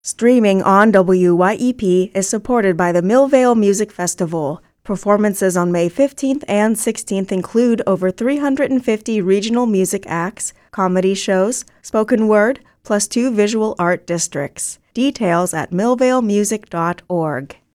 Streaming on WYEP is supported by the Millvale Music Festival. Performances on May 15th and 16th include over 350 regional music acts, comedy shows, spoken word, plus 2 visual art districts. Details at millvalemusic.org.